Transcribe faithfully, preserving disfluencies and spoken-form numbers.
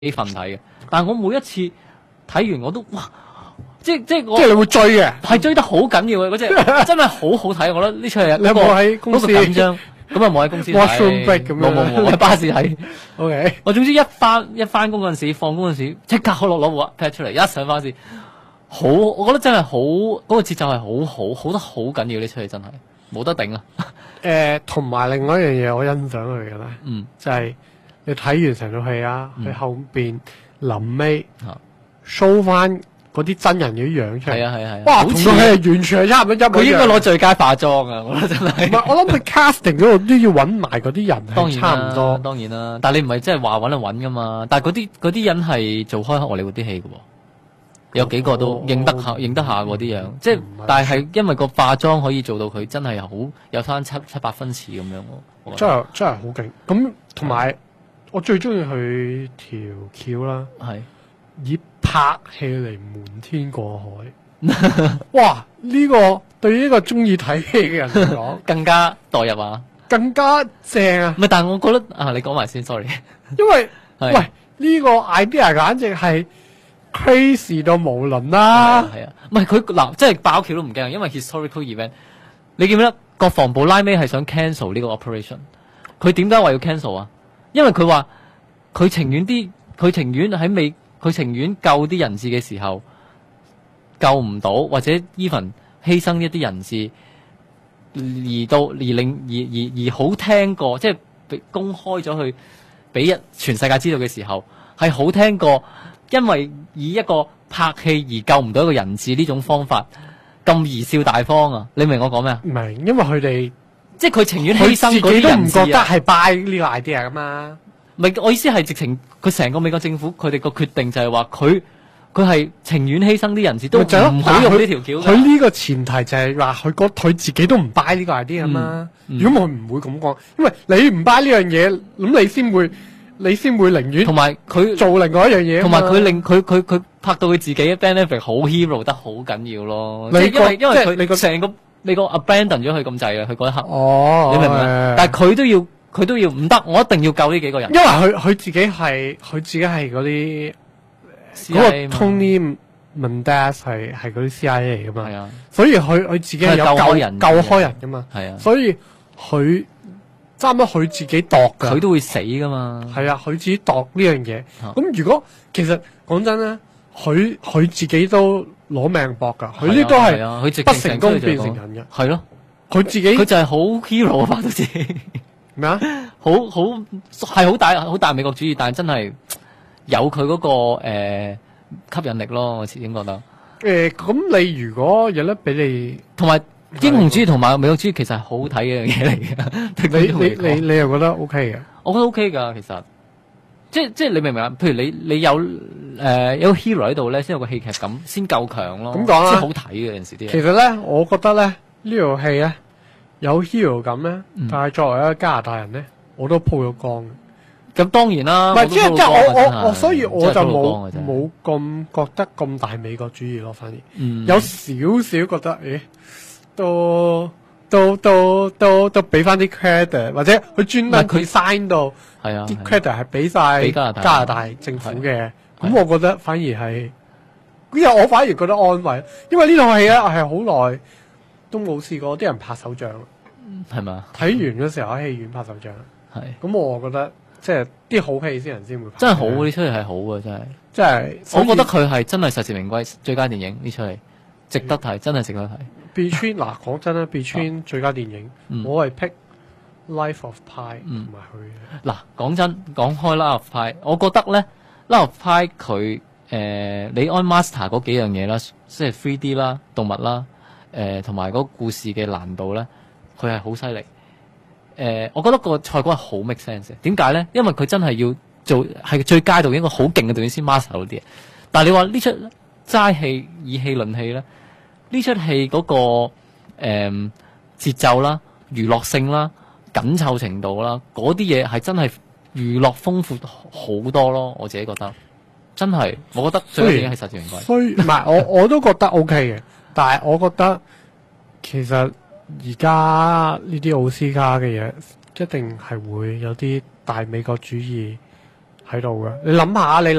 份睇嘅，但係我每一次睇完我都哇，即係即係我即係你會追嘅， 係追得好緊要嘅嗰只，真係好好睇。我覺得呢出戲你有冇喺公司嗰個緊張？咁啊冇喺公司睇 washroom break 咁樣冇冇冇，我喺巴士睇。 O K， 我總之一翻一翻工嗰陣時，放工嗰陣時，即刻攞攞部 iPad 出嚟，一上巴士，好，我覺得真係好，嗰、那個節奏係好好，好得好緊要。呢出戲真係冇得頂啊！ 誒，同埋另外一樣嘢我欣賞佢嘅咧， 嗯， 就係你睇完成套戲啊，佢、 嗯、 後邊臨尾 show 翻嗰啲真人嘅樣出嚟， 係啊係啊係啊， 哇，同套戲係完全係差唔多一模一樣。 佢應該攞最佳化妝啊！我覺得真係。 唔係，我諗佢 casting 嗰度都要揾埋嗰啲人係差唔多。 當然啦，但係你唔係即係話揾就揾噶嘛？但係嗰啲嗰啲人係做開荷里活啲戲嘅喎。有幾個都認得下，認得下嗰啲樣，即係但係因為個化妝可以做到佢真係好有翻七七八分似咁樣咯。 真係真係好勁！咁同埋我最中意佢條橋啦， 係以拍戲嚟瞞天過海。哇！呢、這個對於呢個中意睇戲嘅人嚟講， 更加代入啊， 更加正啊！ 唔係，但係我覺得啊，你講埋先 ，sorry。 因為喂呢、這個 idea 簡直係 crazy 到無倫啦， 係啊，唔係佢嗱，即係爆橋都唔驚，因為 historical event。你記唔記得國防部拉尾係想 cancel 呢個 operation？ 佢點解話要 cancel 啊？因為佢話佢情願啲，佢情願喺未，佢情願救啲人質嘅時候救唔到，或者 even 犧牲一啲人質，而到而令而而而好聽過，即係公開咗去俾一全世界知道嘅時候，係好聽過。因為以一個拍戲而救唔到一個人質呢種方法咁貽笑大方啊！你明我講咩啊？ 唔係，因為佢哋即係佢情願犧牲嗰啲人質啊！ 佢自己都唔覺得係 buy 呢個 idea 噶嘛？ 唔係，我意思係直情佢成個美國政府佢哋個決定就係話佢佢係情願犧牲啲人質都唔好用呢條橋。 佢呢個前提就係話佢覺佢自己都唔 buy 呢個 idea 啊嘛。如果我唔會咁講，因為你唔 buy 呢樣嘢，咁你先會。你先會寧願同埋佢做另外一樣嘢， 同埋佢令佢佢佢拍到佢自己嘅 Ben Affleck 好 hero 得好緊要咯。 你因為因為佢你個成個你個 abandon 咗佢咁滯啊！佢嗰一刻， 哦， 你明唔明？但係佢都要佢都要唔得，我一定要救呢幾個人。 因為佢佢自己係佢自己係嗰啲嗰個 Tony Mendez 係係嗰啲 C I A 嚟噶嘛， 係啊， 所以佢佢自己有救開人救開人噶嘛， 係啊， 所以佢。差唔多佢自己度㗎， 佢都會死噶嘛。 係啊，佢自己度呢樣嘢。咁、啊、如果其實講真咧，佢佢自己都攞命搏㗎，佢呢、啊、都係不成功變成人嘅。 係咯， 佢自己佢就係好 hero 拍到自己咩啊？ 好好係好大好大美國主義，但係真係有佢嗰、那個誒、呃、吸引力咯。我始終覺得誒，咁、呃、你如果有得俾你同埋。英雄主義同埋美國主義其實係好睇嘅一樣嘢嚟嘅。 你你你你又覺得 OK 嘅？ 我覺得 OK 㗎，其實即即係你明唔明啊？譬如你你有誒、呃、有個 hero 喺度咧，先有個戲劇感，先夠強咯。 咁講啦， 先好睇嘅有陣時啲嘢。 其實咧，我覺得咧呢套戲咧有 hero 感咧、嗯，但係作為一個加拿大人咧，我都鋪咗光嘅。 咁當然啦， 唔係即係即係我我我，所以我就冇冇冇咁覺得咁大美國主義咯，反而、 嗯、 有少少覺得誒。都都都都都俾翻啲 credit， 或者佢專登佢 sign 到係啊， 啲 credit 係俾晒加拿大政府嘅，咁我覺得反而係，因為我反而覺得安慰，因為呢套戲咧係好耐都冇試過啲人拍手掌， 係嘛？ 睇完嗰時候喺戲院拍手掌， 係， 咁我覺得即係啲好戲先人先會拍， 真係好，呢出戲係好嘅，真係， 即係我覺得佢係真係實至名歸最佳電影呢出戲，值得睇，真係值得睇。 Between 嗱講真啦 ，Between 最佳電影，嗯、我係 pick Life of Pi 同埋佢。 嗱講真，講開 Life of Pi，我覺得咧 Life of Pi 佢誒你按 master 嗰幾樣嘢啦，即係 three D 啦、動物啦，誒同埋嗰個故事嘅難度咧，佢係好犀利。誒、呃，我覺得個賽果係好 make sense 嘅。點解咧？因為佢真係要做係最佳導演一個好勁嘅導演先 master 到啲嘢。但係你話呢出齋戲以戲論戲咧？呢出戲嗰個誒、嗯、節奏啦、娛樂性啦、緊湊程度啦，嗰啲嘢係真係娛樂豐富好多咯。我自己覺得真係，我覺得最緊要係實至名歸。 所以唔係我我都覺得 OK 嘅，但係我覺得其實而家呢啲奧斯卡嘅嘢一定係會有啲大美國主義喺度嘅。你諗下，你